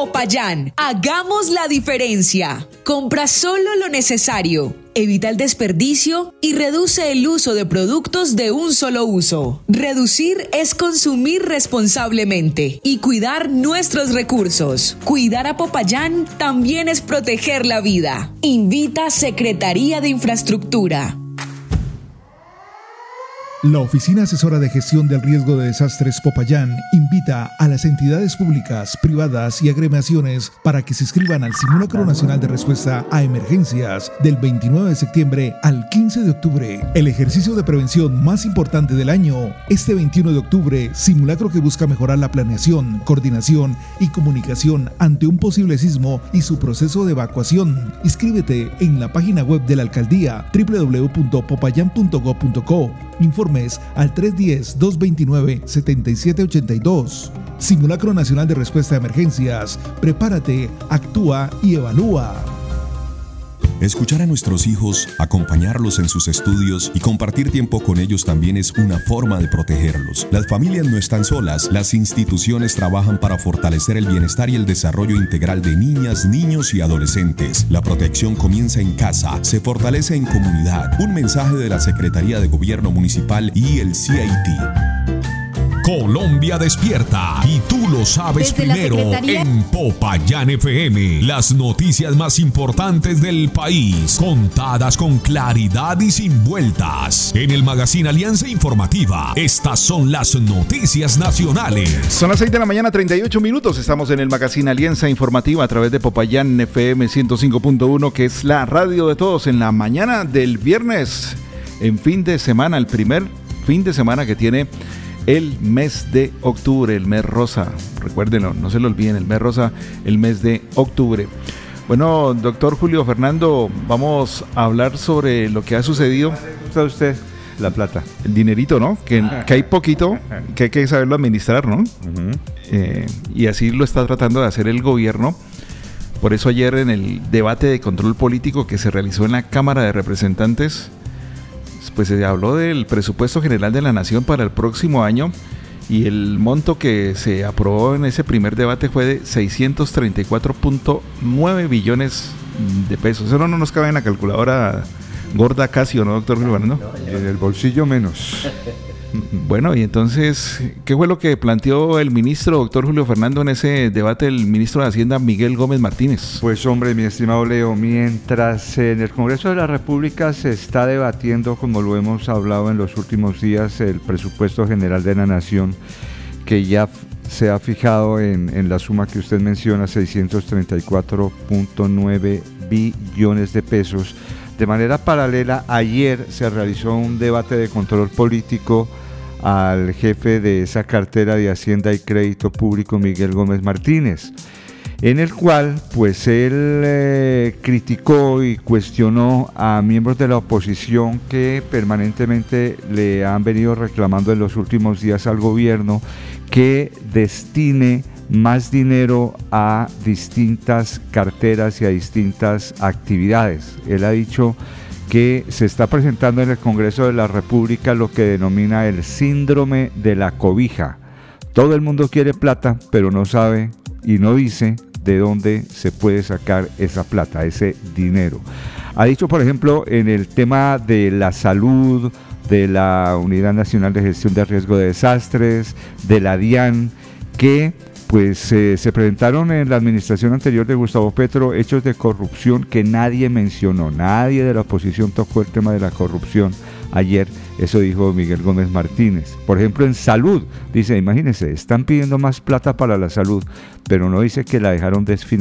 Popayán, hagamos la diferencia. Compra solo lo necesario. Evita el desperdicio y reduce el uso de productos de un solo uso. Reducir es consumir responsablemente y cuidar nuestros recursos. Cuidar a Popayán también es proteger la vida. Invita Secretaría de Infraestructura. La Oficina Asesora de Gestión del Riesgo de Desastres Popayán invita a las entidades públicas, privadas y agremiaciones para que se inscriban al Simulacro Nacional de Respuesta a Emergencias del 29 de septiembre al 15 de octubre. El ejercicio de prevención más importante del año. Este 21 de octubre, simulacro que busca mejorar la planeación, coordinación y comunicación ante un posible sismo y su proceso de evacuación. Inscríbete en la página web de la alcaldía www.popayan.gov.co. Informes al 310-229-7782. Simulacro Nacional de Respuesta a Emergencias. Prepárate, actúa y evalúa. Escuchar a nuestros hijos, acompañarlos en sus estudios y compartir tiempo con ellos también es una forma de protegerlos. Las familias no están solas, las instituciones trabajan para fortalecer el bienestar y el desarrollo integral de niñas, niños y adolescentes. La protección comienza en casa, se fortalece en comunidad. Un mensaje de la Secretaría de Gobierno Municipal y el CIT. Colombia despierta y tú lo sabes primero en Popayán FM. Las noticias más importantes del país, contadas con claridad y sin vueltas. En el Magazine Alianza Informativa, estas son las noticias nacionales. Son las 6 de la mañana, 38 minutos. Estamos en el Magazine Alianza Informativa a través de Popayán FM 105.1, que es la radio de todos en la mañana del viernes, en fin de semana, el primer fin de semana que tiene el mes de octubre, el mes rosa. Recuérdenlo, no se lo olviden, el mes rosa, el mes de octubre. Bueno, doctor Julio Fernando, vamos a hablar sobre lo que ha sucedido. ¿Usa usted la plata? El dinerito, ¿no? Que hay poquito, que hay que saberlo administrar, ¿no? Y así lo está tratando de hacer el gobierno. Por eso ayer en el debate de control político que se realizó en la Cámara de Representantes, pues se habló del presupuesto general de la Nación para el próximo año y el monto que se aprobó en ese primer debate fue de 634.9 billones de pesos. Eso no nos cabe en la calculadora gorda casi, ¿o no, doctor Fernando? En el bolsillo menos. Bueno, y entonces, ¿qué fue lo que planteó el ministro, doctor Julio Fernando, en ese debate, el ministro de Hacienda, Miguel Gómez Martínez? Pues hombre, mi estimado Leo, mientras en el Congreso de la República se está debatiendo, como lo hemos hablado en los últimos días, el presupuesto general de la Nación, que ya se ha fijado en la suma que usted menciona, 634.9 billones de pesos. De manera paralela, ayer se realizó un debate de control político al jefe de esa cartera de Hacienda y Crédito Público, Miguel Gómez Martínez, en el cual pues él criticó y cuestionó a miembros de la oposición que permanentemente le han venido reclamando en los últimos días al gobierno que destine más dinero a distintas carteras y a distintas actividades. Él ha dicho que se está presentando en el Congreso de la República lo que denomina el síndrome de la cobija. Todo el mundo quiere plata, pero no sabe y no dice de dónde se puede sacar esa plata, ese dinero. Ha dicho, por ejemplo, en el tema de la salud, de la Unidad Nacional de Gestión de Riesgo de Desastres, de la DIAN, que pues se presentaron en la administración anterior de Gustavo Petro hechos de corrupción que nadie mencionó, nadie de la oposición tocó el tema de la corrupción ayer, eso dijo Miguel Gómez Martínez. Por ejemplo, en salud, dice, imagínense, están pidiendo más plata para la salud, pero no dice que la dejaron desfinanciada.